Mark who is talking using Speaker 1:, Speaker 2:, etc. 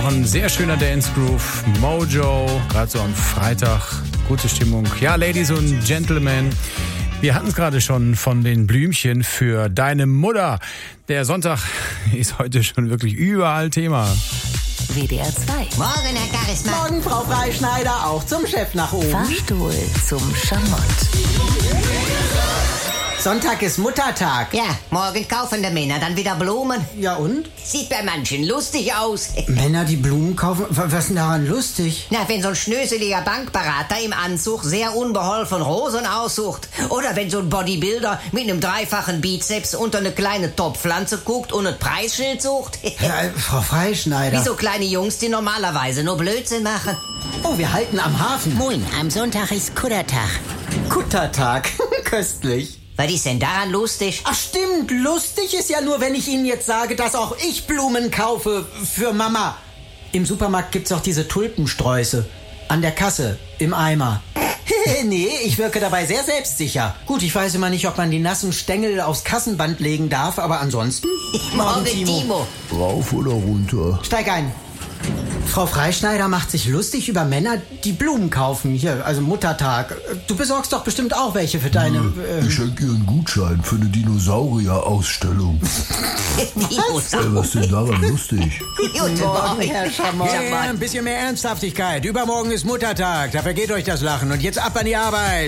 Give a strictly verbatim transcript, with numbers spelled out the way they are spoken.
Speaker 1: ein sehr schöner Dance Groove. Mojo, gerade so am Freitag. Gute Stimmung. Ja, Ladies und Gentlemen, wir hatten es gerade schon von den Blümchen für deine Mutter. Der Sonntag ist heute schon wirklich überall Thema.
Speaker 2: W D R zwei.
Speaker 3: Morgen, Herr Charisma.
Speaker 4: Morgen, Frau Freischneider, auch zum Chef nach oben.
Speaker 2: Fahrstuhl zum Schamott.
Speaker 4: Sonntag ist Muttertag.
Speaker 3: Ja, morgen kaufen die Männer dann wieder Blumen.
Speaker 4: Ja und?
Speaker 3: Sieht bei manchen lustig aus.
Speaker 4: Männer, die Blumen kaufen? Was ist denn daran lustig?
Speaker 3: Na, wenn so ein schnöseliger Bankberater im Anzug sehr unbeholfen Rosen aussucht. Oder wenn so ein Bodybuilder mit einem dreifachen Bizeps unter eine kleine Topfpflanze guckt und ein Preisschild sucht.
Speaker 4: Ja, äh, Frau Freischneider.
Speaker 3: Wie so kleine Jungs, die normalerweise nur Blödsinn machen.
Speaker 4: Oh, wir halten am Hafen.
Speaker 3: Moin, am Sonntag ist Kuttertag.
Speaker 4: Kuttertag. Köstlich.
Speaker 3: Was ist denn daran lustig?
Speaker 4: Ach stimmt, lustig ist ja nur, wenn ich Ihnen jetzt sage, dass auch ich Blumen kaufe für Mama. Im Supermarkt gibt's auch diese Tulpensträuße. An der Kasse, im Eimer. Nee, ich wirke dabei sehr selbstsicher. Gut, ich weiß immer nicht, ob man die nassen Stängel aufs Kassenband legen darf, aber ansonsten...
Speaker 3: Morgen, Timo.
Speaker 5: Rauf oder runter?
Speaker 4: Steig ein. Frau Freischneider macht sich lustig über Männer, die Blumen kaufen. Hier, also Muttertag. Du besorgst doch bestimmt auch welche für deine... Äh,
Speaker 5: Ich schenke ihr einen Gutschein für eine Dinosaurier-Ausstellung.
Speaker 3: Dinosaurier.
Speaker 5: Ey, was ist denn daran lustig?
Speaker 3: Guten Morgen,
Speaker 4: Herr Schamott.
Speaker 3: Schamott.
Speaker 4: Ja, ein bisschen mehr Ernsthaftigkeit. Übermorgen ist Muttertag. Da vergeht euch das Lachen. Und jetzt ab an die Arbeit.